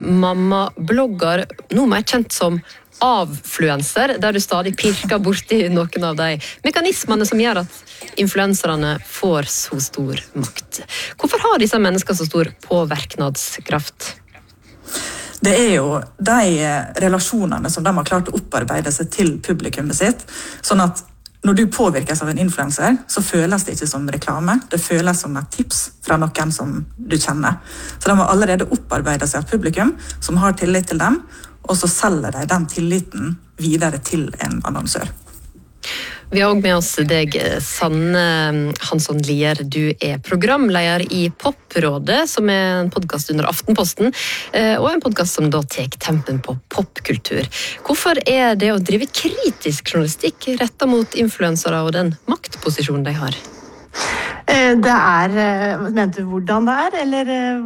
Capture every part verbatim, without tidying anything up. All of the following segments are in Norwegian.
mamma-blogger, nå mer kjent som avfluencer, der du stadig pirker borti noen av de mekanismene som gjør at influenserne får så stor makt. Hvorfor har disse menneskene så stor påvirkningskraft? Det er jo de relasjonene som de har klart å opparbeide seg til publikummet sitt, sånn at når du påvirkes av en influencer, så føles det ikke som reklame, det føles som et tips fra noen som du kjenner. Så de har allerede opparbeidet seg et publikum som har tillit til dem, og så selger de den tilliten videre til en annonsør. Vi har også med oss deg, Sanne Hansson Lier. Du er programleder i Poprådet, som er en podcast under Aftenposten, og en podcast som da tar tempen på popkultur. Hvorfor er det å drive kritisk journalistikk rettet mot influensere og den maktposisjonen de har? Det er, mente du hvordan det er, eller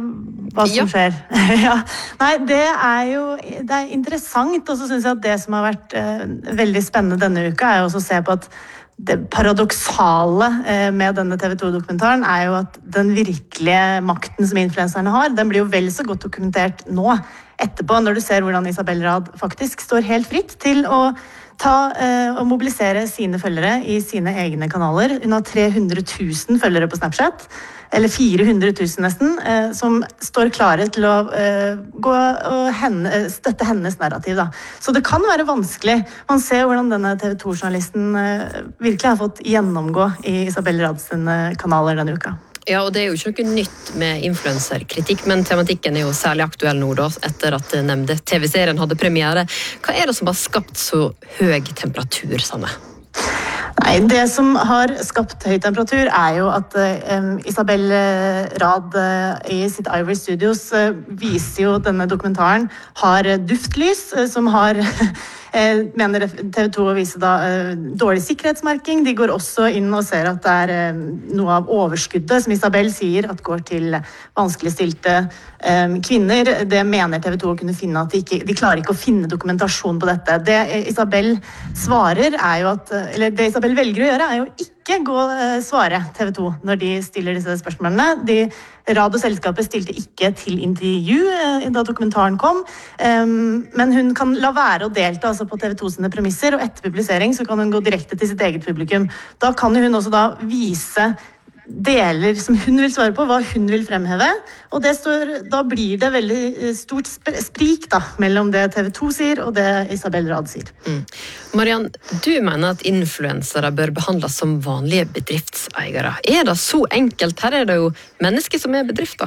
hva som ja. skjer? ja. Nei, det er jo det er interessant, og så synes jeg at det som har vært eh, veldig spennende denne uka er jo også å se på at det paradoksale eh, med denne T V to-dokumentaren er jo at den virkelige makten som influenserne har, den blir jo vel så godt dokumentert nå, etterpå, når du ser hvordan Isabel Rad faktisk står helt fritt til å ta eh, og mobilisere sine følgere i sine egne kanaler. Hun har tre hundre tusen følgere på Snapchat, eller fire hundre tusen nesten, eh, som står klare til å eh, gå og henne, støtte hennes narrativ. Da. Så det kan være vanskelig. Man ser hvordan denne T V to-journalisten eh, virkelig har fått gjennomgå i Isabel Rads kanaler denne uka. Ja, og det er jo ikke noe nytt med influencerkritikk, men tematikken er jo særlig aktuell nå da, etter at nevnte T V-serien hadde premiere. Hva er det som har skapt så høy temperatur, Sanne? Nei, det som har skapt høy temperatur er jo at um, Isabel Rad uh, i sitt Ivory Studios uh, viser jo denne dokumentaren har duftlys uh, som har eh, mener T V to å vise da eh, dårlig sikkerhetsmerking. De går også inn og ser at det er eh, noe av overskuddet, som Isabel sier, at går til vanskeligstilte eh, kvinner. Det mener T V to å kunne finne at de ikke, de klarer ikke å finne dokumentasjon på dette. Det Isabel svarer er jo at, eller det Isabel velger å gjøre er jo ikke gå eh, svare T V to når de stiller disse spørsmålene. De Rad og selskapet stilte ikke til intervju eh, da dokumentaren kom, um, men hun kan la være å delta altså på T V to sine premisser, og etter publisering så kan hun gå direkte til sitt eget publikum. Da kan hun også da vise deler som hun vil svare på, hva hun vil fremheve, og det står, da blir det veldig stort sprik da, mellom det T V to sier og det Isabel Rad sier. Mm. Mariann, du mener at influensere bør behandles som vanlige bedriftseiere. Er det så enkelt? Her er det jo mennesker som er bedrifter.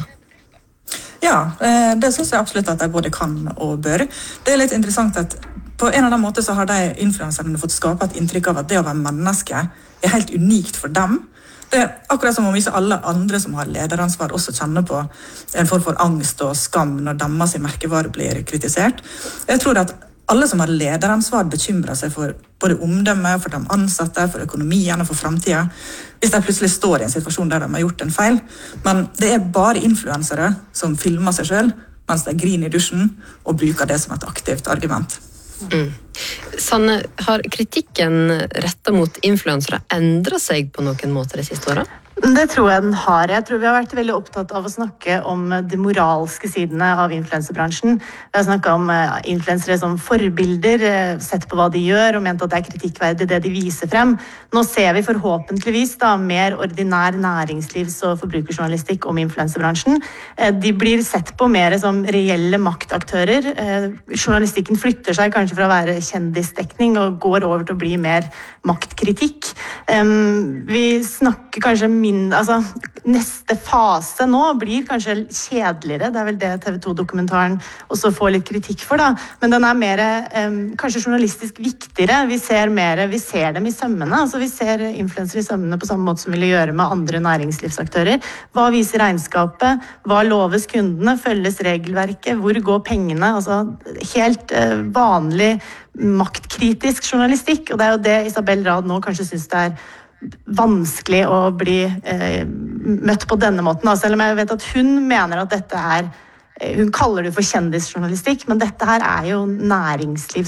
Ja, det synes jeg absolutt at de både kan og bør. Det er litt interessant at på en eller annen måte så har de influenserne fått skape et inntrykk av at det å være menneske er helt unikt for dem. Det er akkurat som om ikke alle andre som har lederansvar også kjenner på en form for angst og skam når deres merkevare blir kritisert. Jeg tror at alle som har lederansvar bekymrer seg for både omdømme, for de ansatte, for økonomien og for fremtiden, hvis de plutselig står i en situasjon der de har gjort en feil. Men det er bare influensere som filmer seg selv mens de griner i dusjen og bruker det som et aktivt argument. Mm. Sanne, har kritikken rettet mot influensere endret seg på noen måte de siste årene? Det tror jeg den har. Jeg tror vi har vært veldig opptatt av å snakke om de moralske sidene av influencerbransjen. Vi har snakket om influensere som forbilder, sett på hva de gjør og ment at det er kritikkverdig det de viser frem. Nå ser vi forhåpentligvis da mer ordinær næringslivs- og forbrukerjournalistikk om influencerbransjen. De blir sett på mer som reelle maktaktører. Journalistikken flytter seg kanskje fra å være kjendisdekning og går over til å bli mer maktkritikk. Vi snakker kanskje min, altså, neste fase nå blir kanskje kjedeligere, det er vel det T V to-dokumentaren også får litt kritikk for da, men den er mer, um, kanskje journalistisk viktigere, vi ser mer, vi ser dem i sømmene, altså vi ser influensere i sømmene på samme måte som vi vil gjøre med andre næringslivsaktører. Hva viser regnskapet? Hva loves kundene? Følges regelverket? Hvor går pengene? Altså helt uh, vanlig maktkritisk journalistikk, og det er jo det Isabel Rad nå kanskje synes det er vanskelig å bli eh, møtt på denne måten. Selv om jeg vet at hun mener at dette er, hun kaller det for kjendisjournalistikk, men dette her er jo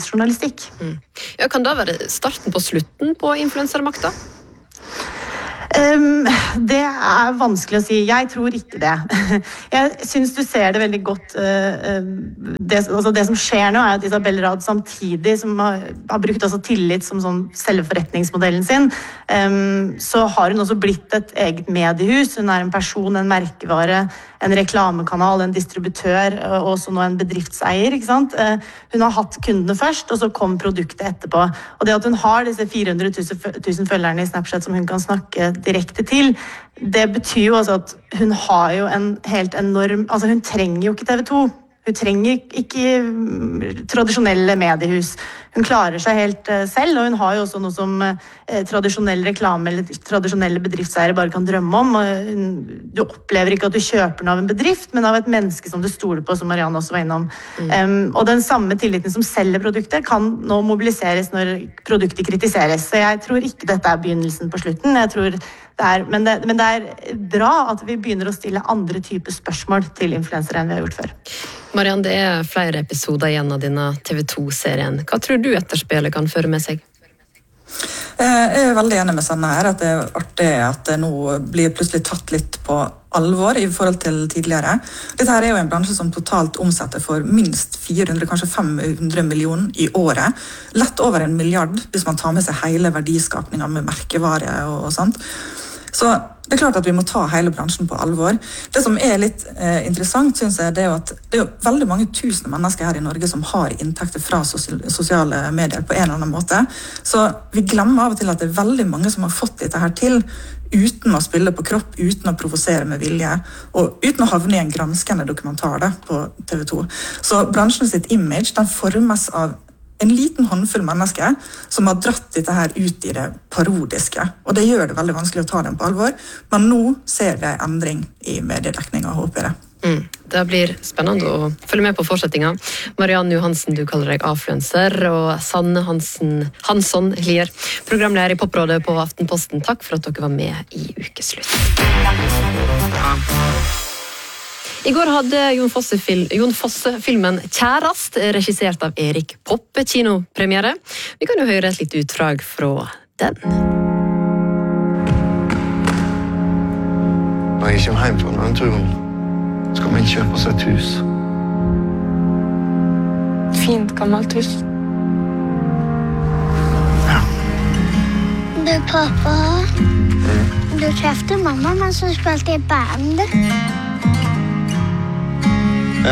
næringslivsjournalistikk. Mm. Ja, kan det være starten på slutten på influencermakta? Um, det er vanskelig å si. Jeg tror ikke det. Jeg synes du ser det veldig godt. Uh, det, altså det som skjer nå er at Isabel Rad samtidig, som har, har brukt altså tillit som sånn selve forretningsmodellen sin, um, så har hun også blitt et eget mediehus. Hun er en person, en merkevare, en reklamekanal, en distributør og også nå en bedriftseier. Ikke sant? Uh, hun har hatt kundene først, og så kom produktet etterpå. Og det at hun har disse fire hundre tusen følgerne i Snapchat som hun kan snakke direkte til, det betyr jo også at hun har jo en helt enorm, altså hun trenger jo ikke T V to, hun trenger ikke tradisjonelle mediehus, hun klarer seg helt selv, og hun har jo også noe som eh, tradisjonell reklame eller tradisjonelle bedriftseiere bare kan drømme om. Hun, du opplever ikke at du kjøper den av en bedrift, men av et menneske som du stoler på, som Marianne også var innom. Mm. Um, og den samme tilliten som selger produktet kan nå mobiliseres når produktet kritiseres. Så jeg tror ikke dette er begynnelsen på slutten. Jeg tror det er, men, det, men det er bra at vi begynner å stille andre typer spørsmål til influensere enn vi har gjort før. Marianne, det er flere episoder igjen av denne T V to-serien. Hva tror du etterspillet kan føre med seg? Jeg er veldig enig med Sanne her, at det er artig at det nå blir plutselig tatt litt på alvor i forhold til tidligere. Dette her er jo en bransje som totalt omsetter for minst fire hundre, kanskje fem hundre millioner i året. Lett over en milliard hvis man tar med seg hele verdiskapningen med merkevare og, og sånt. Så det er klart at vi må ta hele bransjen på alvor. Det som er litt eh, interessant, synes jeg, det er jo at det er jo veldig mange tusen mennesker her i Norge som har inntekter fra sosiale medier på en eller annen måte. Så vi glemmer av og til at det er veldig mange som har fått dette her til uten å spille på kropp, uten å provosere med vilje, og uten å havne i en granskende dokumentar da, på T V to. Så bransjen sitt image, den formes av en liten håndfull mennesker som har dratt dette her ut i det parodiske. Og det gjør det veldig vanskelig å ta dem på alvor. Men nå ser vi en endring i mediedekninga, håper jeg det. Mm. Det blir spennende å følge med på fortsettinga. Marianne Johansen, du kaller deg affluencer, og Sanne Hansen, Hansson Lier, programleder i Poprådet på Aftenposten. Takk for at dere var med i Ukeslutt. I går hadde Jon Fosse-filmen Jon Fosse Kjærast, regissert av Erik Poppe, kinopremiere. Vi kan jo høre et litt utdrag fra den. Når jeg kommer hjem fra denne turen, skal man kjøpe seg et hus. Fint, gammelt hus. Ja. Du, pappa, mm. du trefte mamma mens hun spilte i band. Ja.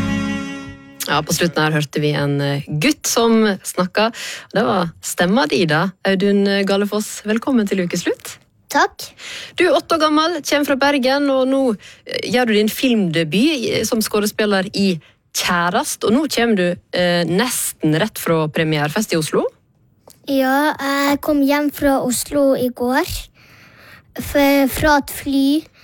Ja, på slutten her hørte vi en gutt som snakket. Det var stemma di da, Audun Gallefoss. Velkommen til Ukeslutt. Takk. Du er åtte år gammel, kommer fra Bergen, og nå gjør du din filmdebut som skådespiller i Kjærast. Og nå kommer du eh, nesten rett fra premierefest i Oslo. Ja, jeg kom hjem fra Oslo i går. Fra et fly.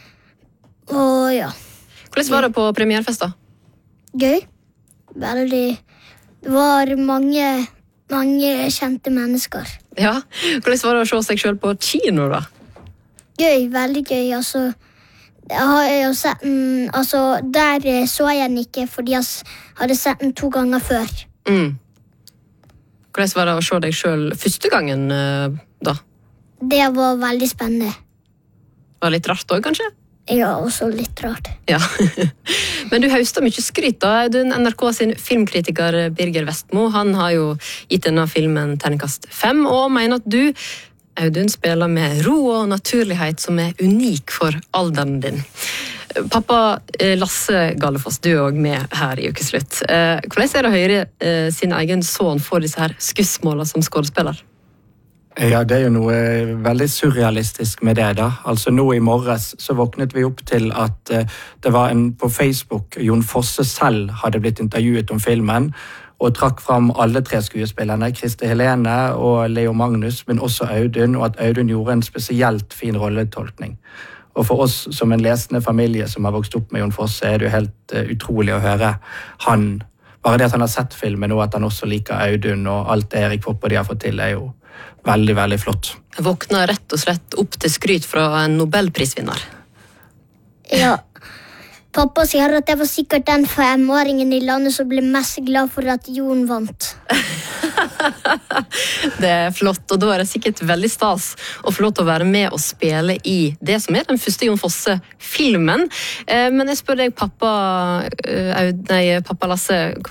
Og ja. Hvordan var det på premierefest da? Gøy. Veldig. Det var mange, mange kjente mennesker. Ja, hvordan var det å se seg selv på kino da? Gøy, veldig gøy. Altså, jeg har jo sett den, altså, der så jeg den ikke, fordi jeg hadde sett den to ganger før. Mm. Hvordan var det å se deg selv første gangen da? Det var veldig spennende. Var det litt rart også, kanskje? Ja, også litt rart. Ja, men du høster mye skryt da, Audun. N R K sin filmkritiker Birger Vestmo, han har jo gitt denne filmen terningkast fem, og mener at du, Audun, spiller med ro og naturlighet som er unik for alderen din. Pappa Lasse Gallefoss, du er også med her i Ukeslutt. Hvordan er det å høre sin egen son få disse her skussmålene som skådespiller? Ja, det er jo noe veldig surrealistisk med det da. Altså nå i morges så våknet vi opp til at uh, det var en på Facebook, Jon Fosse selv hadde blitt intervjuet om filmen, og trakk fram alle tre skuespillerne, Christer Helene og Leo Magnus, men også Audun, og at Audun gjorde en spesielt fin rolletolkning. Og for oss som en lesende familie som har vokst opp med Jon Fosse, er det jo helt uh, utrolig å høre han, bare det at han har sett filmen, og at han også liker Audun, og alt det Erik Poppe de har fått til er jo veldig, veldig flott. Jeg våkna rett og slett opp til skryt fra en Nobelprisvinner. Ja. Pappa sier at jeg var sikkert den femåringen i landet som ble mest glad for at Jon vant. Det er flott, og da er det sikkert veldig stas å få lov til å være med og spille i det som er den første Jon Fosse-filmen. Men jeg spør deg, pappa, nei, pappa Lasse,